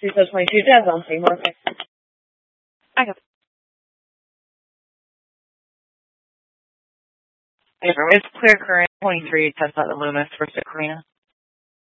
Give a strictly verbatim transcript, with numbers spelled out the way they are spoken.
Two so twenty-two Jazz on Seymour. I got it's clear current twenty-three, test out the Loomis for Karina.